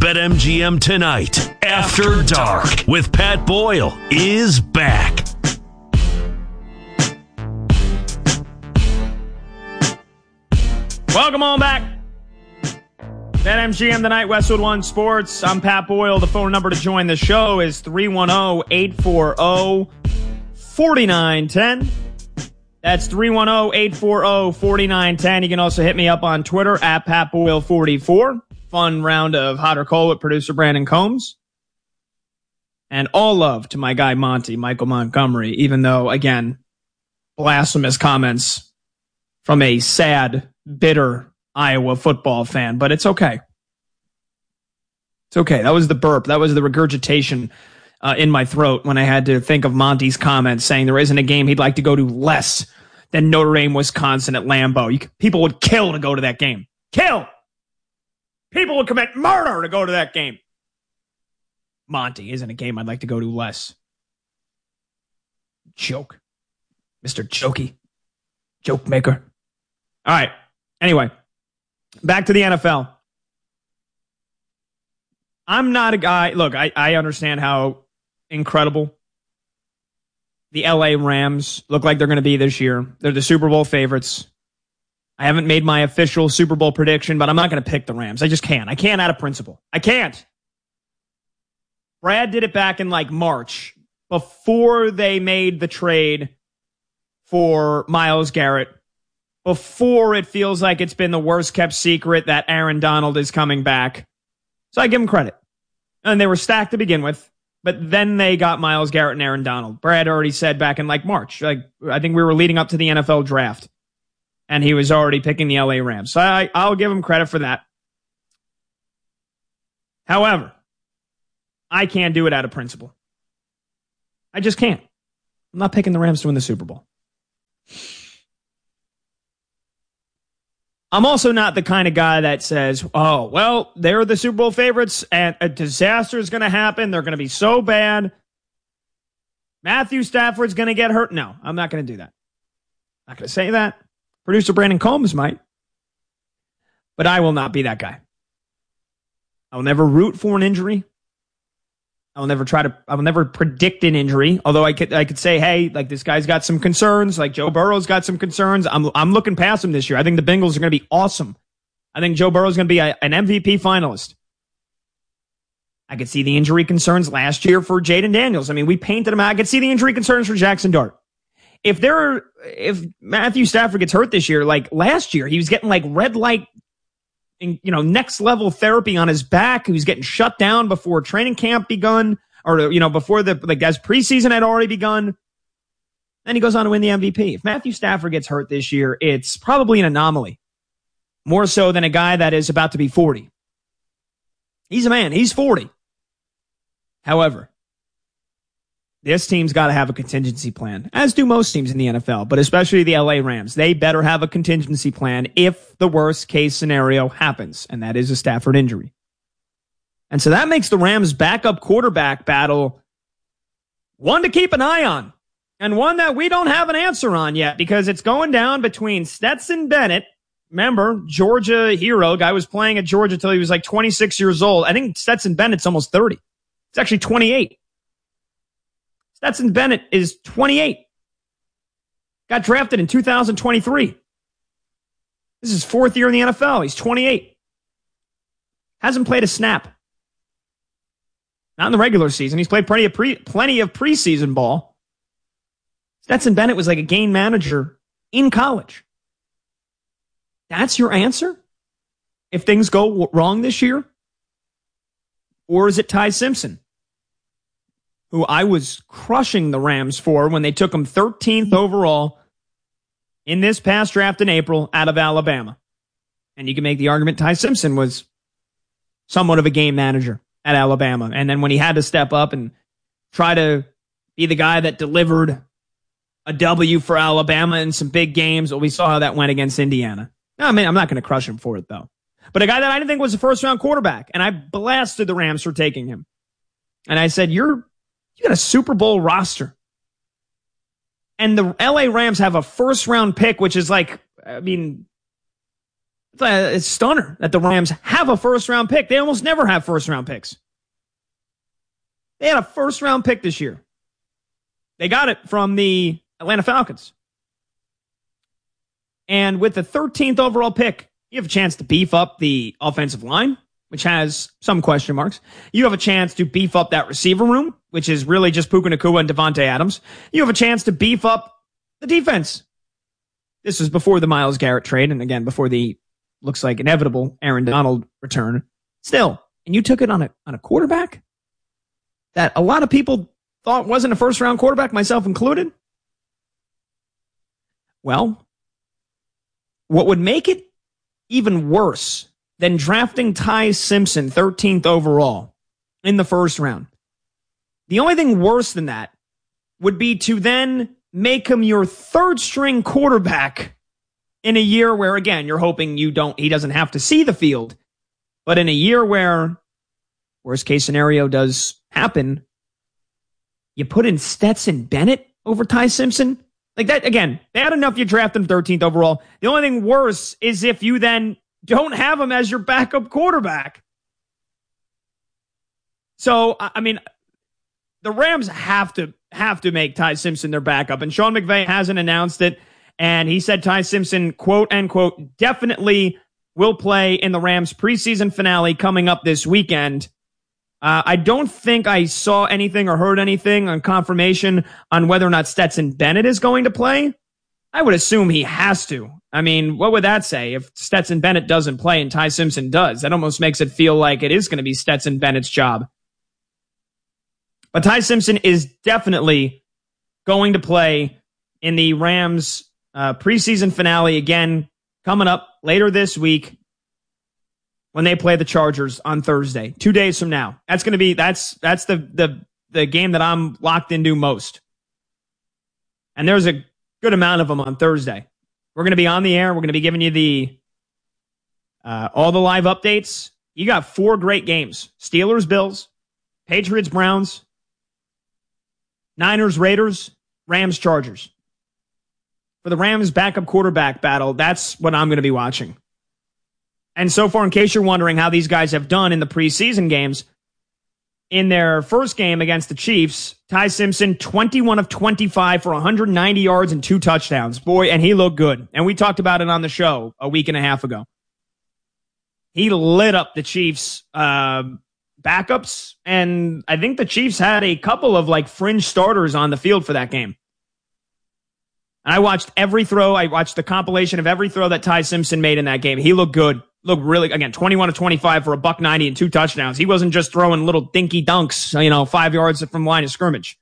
BetMGM Tonight After Dark with Pat Boyle is back. Welcome on back. BetMGM Tonight, Westwood One Sports. I'm Pat Boyle. The phone number to join the show is 310-840-4910. That's 310-840-4910. You can also hit me up on Twitter at PatBoyle44. Fun round of hot or cold with producer Brandon Combs. And all love to my guy Monty, Michael Montgomery, even though, again, blasphemous comments from a sad, bitter Iowa football fan. But it's okay. It's okay. That was the burp. That was the regurgitation in my throat when I had to think of Monty's comments saying there isn't a game he'd like to go to less than Notre Dame, Wisconsin at Lambeau. People would kill to go to that game. Kill! People would commit murder to go to that game. Monty isn't a game I'd like to go to less. Joke. Mr. Jokey. Joke maker. All right. Anyway, back to the NFL. I'm not a guy. Look, I understand how incredible the LA Rams look like they're going to be this year. They're the Super Bowl favorites. I haven't made my official Super Bowl prediction, but I'm not going to pick the Rams. I just can't. I can't out of principle. I can't. Brad did it back in like March before they made the trade for Myles Garrett, before it feels like it's been the worst kept secret that Aaron Donald is coming back. So I give him credit. And they were stacked to begin with, but then they got Myles Garrett and Aaron Donald. Brad already said back in like March, I think we were leading up to the NFL draft, and he was already picking the LA Rams. So I'll give him credit for that. However, I can't do it out of principle. I just can't. I'm not picking the Rams to win the Super Bowl. I'm also not the kind of guy that says, oh, well, they're the Super Bowl favorites and a disaster is going to happen. They're going to be so bad. Matthew Stafford's going to get hurt. No, I'm not going to do that. I'm not going to say that. Producer Brandon Combs might. But I will not be that guy. I will never root for an injury. I will never predict an injury. Although I could say, hey, like this guy's got some concerns. Like Joe Burrow's got some concerns. I'm looking past him this year. I think the Bengals are going to be awesome. I think Joe Burrow's going to be an MVP finalist. I could see the injury concerns last year for Jaden Daniels. I mean, we painted him out. I could see the injury concerns for Jackson Dart. If Matthew Stafford gets hurt this year, like last year, he was getting like red light, next level therapy on his back. He was getting shut down before training camp begun, or before as preseason had already begun. Then he goes on to win the MVP. If Matthew Stafford gets hurt this year, it's probably an anomaly, more so than a guy that is about to be 40. He's a man. He's 40. However, this team's got to have a contingency plan, as do most teams in the NFL, but especially the LA Rams. They better have a contingency plan if the worst case scenario happens, and that is a Stafford injury. And so that makes the Rams' backup quarterback battle one to keep an eye on, and one that we don't have an answer on yet, because it's going down between Stetson Bennett. Remember, Georgia hero, guy was playing at Georgia till he was like 26 years old. I think Stetson Bennett's almost 30. It's actually 28. Stetson Bennett is 28. Got drafted in 2023. This is his fourth year in the NFL. He's 28. Hasn't played a snap. Not in the regular season. He's played plenty of preseason ball. Stetson Bennett was like a game manager in college. That's your answer? If things go wrong this year? Or is it Ty Simpson, who I was crushing the Rams for when they took him 13th overall in this past draft in April out of Alabama? And you can make the argument Ty Simpson was somewhat of a game manager at Alabama. And then when he had to step up and try to be the guy that delivered a W for Alabama in some big games, well, we saw how that went against Indiana. I mean, I'm not going to crush him for it, though. But a guy that I didn't think was a first-round quarterback, and I blasted the Rams for taking him. And I said, you got a Super Bowl roster. And the LA Rams have a first-round pick, which is like, I mean, It's a stunner that the Rams have a first-round pick. They almost never have first-round picks. They had a first-round pick this year. They got it from the Atlanta Falcons. And with the 13th overall pick, you have a chance to beef up the offensive line, which has some question marks. You have a chance to beef up that receiver room, which is really just Puka Nacua and Devontae Adams. You have a chance to beef up the defense. This was before the Myles Garrett trade, and again, before the looks like inevitable Aaron Donald return. Still, and you took it on a quarterback that a lot of people thought wasn't a first-round quarterback, myself included. Well, what would make it even worse than drafting Ty Simpson 13th overall in the first round, the only thing worse than that would be to then make him your third-string quarterback in a year where, again, you're hoping he doesn't have to see the field, but in a year where worst-case scenario does happen, you put in Stetson Bennett over Ty Simpson? Like that, again, bad enough you draft him 13th overall. The only thing worse is if you then don't have him as your backup quarterback. So, I mean, the Rams have to make Ty Simpson their backup, and Sean McVay hasn't announced it, and he said Ty Simpson, quote, unquote, definitely will play in the Rams preseason finale coming up this weekend. I don't think I saw anything or heard anything on confirmation on whether or not Stetson Bennett is going to play. I would assume he has to. I mean, what would that say if Stetson Bennett doesn't play and Ty Simpson does? That almost makes it feel like it is going to be Stetson Bennett's job. But Ty Simpson is definitely going to play in the Rams preseason finale again coming up later this week when they play the Chargers on Thursday, 2 days from now. That's going to be that's the game that I'm locked into most. And there's a good amount of them on Thursday. We're going to be on the air. We're going to be giving you all the live updates. You got 4 great games: Steelers, Bills, Patriots, Browns, Niners, Raiders, Rams, Chargers. For the Rams backup quarterback battle, that's what I'm going to be watching. And so far, in case you're wondering how these guys have done in the preseason games, in their first game against the Chiefs, Ty Simpson, 21 of 25 for 190 yards and 2 touchdowns. Boy, and he looked good. And we talked about it on the show a week and a half ago. He lit up the Chiefs' backups, and I think the Chiefs had a couple of fringe starters on the field for that game. And I watched every throw. I watched the compilation of every throw that Ty Simpson made in that game. He looked good. Looked really, again, 21 of 25 for $190 and 2 touchdowns. He wasn't just throwing little dinky dunks, 5 yards from line of scrimmage.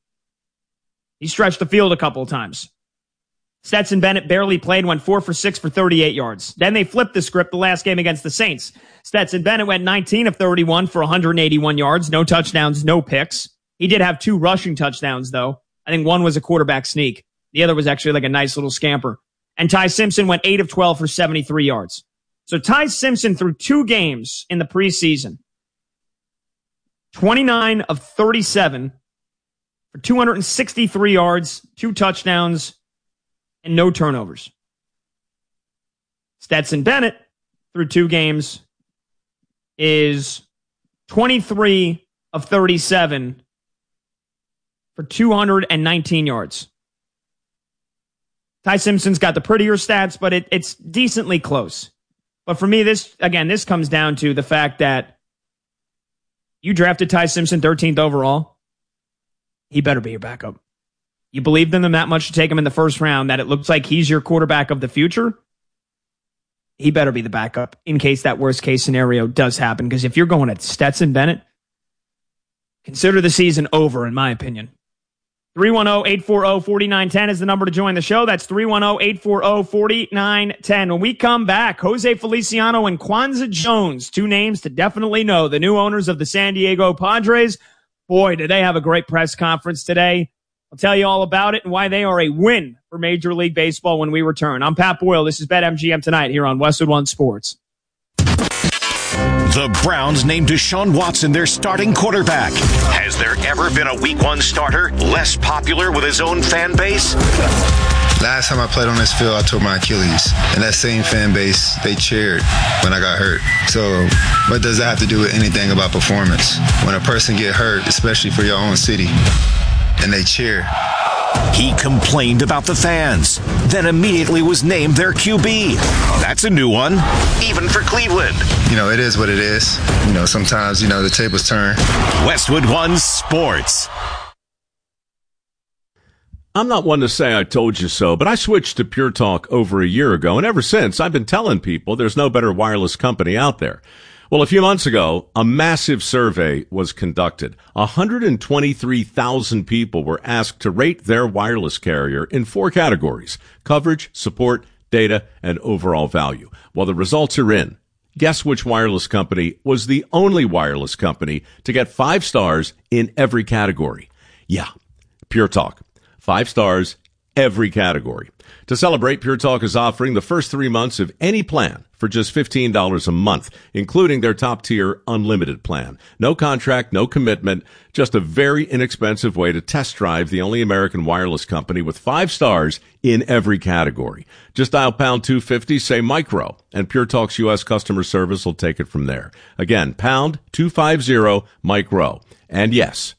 He stretched the field a couple of times. Stetson Bennett barely played, went 4 for 6 for 38 yards. Then they flipped the script the last game against the Saints. Stetson Bennett went 19 of 31 for 181 yards. No touchdowns, no picks. He did have 2 rushing touchdowns, though. I think one was a quarterback sneak. The other was actually a nice little scamper. And Ty Simpson went 8 of 12 for 73 yards. So Ty Simpson through 2 games in the preseason, 29 of 37 for 263 yards, 2 touchdowns, and no turnovers. Stetson Bennett through 2 games is 23 of 37 for 219 yards. Ty Simpson's got the prettier stats, but it's decently close. But for me, this comes down to the fact that you drafted Ty Simpson 13th overall. He better be your backup. You believed in him that much to take him in the first round that it looks like he's your quarterback of the future. He better be the backup in case that worst case scenario does happen. Because if you're going at Stetson Bennett, consider the season over, in my opinion. 310-840-4910 is the number to join the show. That's 310-840-4910. When we come back, Jose Feliciano and Kwanzaa Jones, 2 names to definitely know, the new owners of the San Diego Padres. Boy, did they have a great press conference today. I'll tell you all about it and why they are a win for Major League Baseball when we return. I'm Pat Boyle. This is BetMGM Tonight here on Westwood One Sports. The Browns named Deshaun Watson their starting quarterback. Has there ever been a Week 1 starter less popular with his own fan base? Last time I played on this field, I tore my Achilles. And that same fan base, they cheered when I got hurt. So what does that have to do with anything about performance? When a person get hurt, especially for your own city, and they cheer. He complained about the fans, then immediately was named their QB. That's a new one, even for Cleveland. It is what it is. Sometimes, the tables turn. Westwood One Sports. I'm not one to say I told you so, but I switched to Pure Talk over a year ago, and ever since, I've been telling people there's no better wireless company out there. Well, a few months ago, a massive survey was conducted. 123,000 people were asked to rate their wireless carrier in 4 categories: coverage, support, data, and overall value. Well, the results are in. Guess which wireless company was the only wireless company to get 5 stars in every category? Yeah, Pure Talk. 5 stars, every category. To celebrate, Pure Talk is offering the first 3 months of any plan for just $15 a month, including their top-tier unlimited plan. No contract, no commitment, just a very inexpensive way to test drive the only American wireless company with 5 stars in every category. Just dial pound 250, say micro, and Pure Talk's U.S. customer service will take it from there. Again, pound 250 micro. And yes,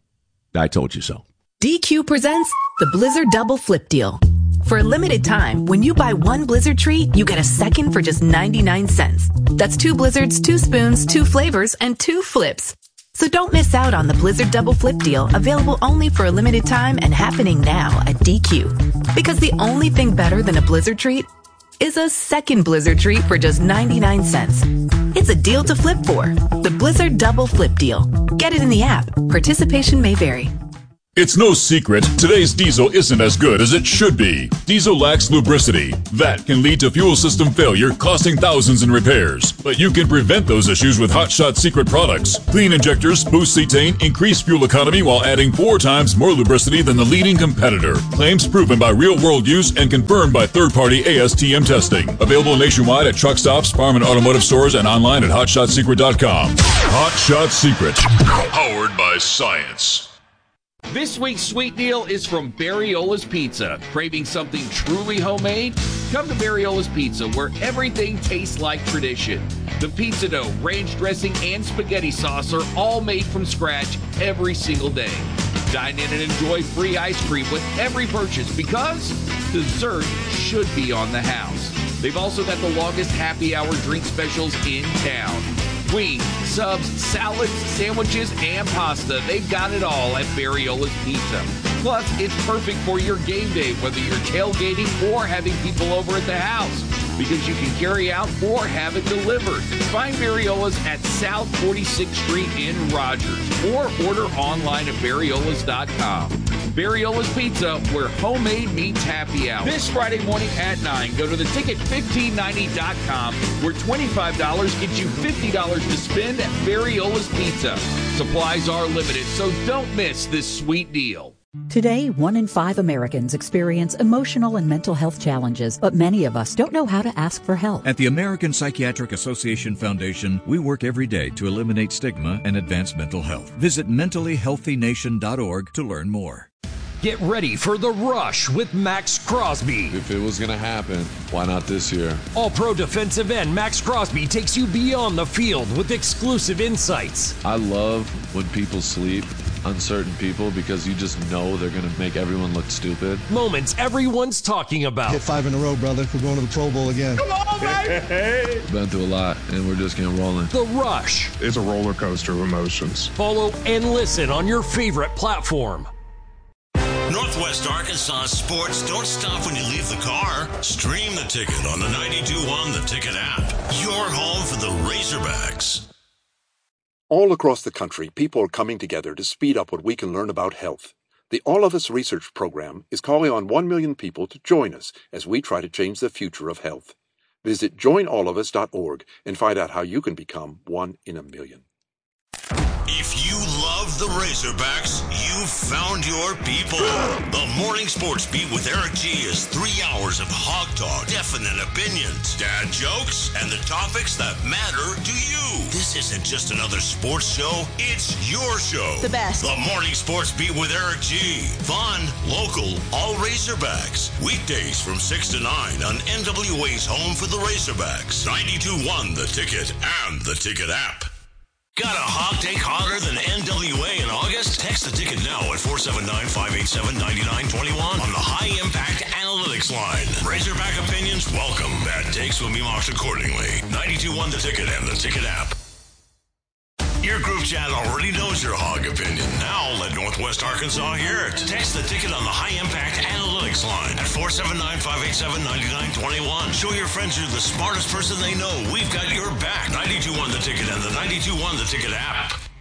I told you so. DQ presents the Blizzard Double Flip Deal. For a limited time, when you buy 1 Blizzard treat, you get a second for just 99 cents. That's 2 Blizzards, 2 spoons, 2 flavors, and 2 flips. So don't miss out on the Blizzard Double Flip Deal, available only for a limited time and happening now at DQ. Because the only thing better than a Blizzard treat is a second Blizzard treat for just 99 cents. It's a deal to flip for. The Blizzard Double Flip Deal. Get it in the app. Participation may vary. It's no secret, today's diesel isn't as good as it should be. Diesel lacks lubricity. That can lead to fuel system failure, costing thousands in repairs. But you can prevent those issues with Hot Shot Secret products. Clean injectors boost cetane, increase fuel economy while adding 4 times more lubricity than the leading competitor. Claims proven by real-world use and confirmed by third-party ASTM testing. Available nationwide at truck stops, farm and automotive stores, and online at HotShotSecret.com. Hot Shot Secret. Powered by science. This week's sweet deal is from Barriola's Pizza. Craving something truly homemade? Come to Barriola's Pizza, where everything tastes like tradition. The pizza dough, ranch dressing, and spaghetti sauce are all made from scratch every single day. Dine in and enjoy free ice cream with every purchase, because dessert should be on the house. They've also got the longest happy hour drink specials in town. Wings, subs, salads, sandwiches, and pasta. They've got it all at Barriola's Pizza. Plus, it's perfect for your game day, whether you're tailgating or having people over at the house, because you can carry out or have it delivered. Find Barriola's at South 46th Street in Rogers, or order online at barriolas.com. Barriola's Pizza, where homemade meets happy hour. This Friday morning at 9, go to theticket1590.com, where $25 gets you $50 to spend at Barriola's Pizza. Supplies are limited, so don't miss this sweet deal. Today, 1 in 5 Americans experience emotional and mental health challenges, but many of us don't know how to ask for help. At the American Psychiatric Association Foundation, we work every day to eliminate stigma and advance mental health. Visit mentallyhealthynation.org to learn more. Get ready for The Rush with Max Crosby. If it was going to happen, why not this year? All-Pro defensive end Max Crosby takes you beyond the field with exclusive insights. I love when people sleep, uncertain people, because you just know they're going to make everyone look stupid. Moments everyone's talking about. Hit 5 in a row, brother. We're going to the Pro Bowl again. Come on, baby! Been through a lot, and we're just getting rolling. The Rush. It's a roller coaster of emotions. Follow and listen on your favorite platform. Northwest Arkansas sports don't stop when you leave the car. Stream the ticket on the 92.1 The Ticket app. Your home for the Razorbacks. All across the country, people are coming together to speed up what we can learn about health. The All of Us Research Program is calling on 1 million people to join us as we try to change the future of health. Visit joinallofus.org and find out how you can become 1 in a million. If you love the Razorbacks, you've found your people. The Morning Sports Beat with Eric G is 3 hours of hog talk, definite opinions, dad jokes, and the topics that matter to you. This isn't just another sports show. It's your show. The best. The Morning Sports Beat with Eric G. Fun, local, all Razorbacks. Weekdays from 6 to 9 on NWA's home for the Razorbacks. 92.1 The Ticket and the Ticket app. Got a hog take hotter than NWA in August? Text the ticket now at 479-587-9921 on the High Impact Analytics line. Razorback opinions welcome. Bad takes will be marked accordingly. 92.1 The Ticket and the Ticket app. Your group chat already knows your hog opinion. Now let Northwest Arkansas hear it. Text the ticket on the High Impact Analytics line at 479-587-9921. Show your friends you're the smartest person they know. We've got your back. 92.1 The Ticket and the 92.1 The Ticket app.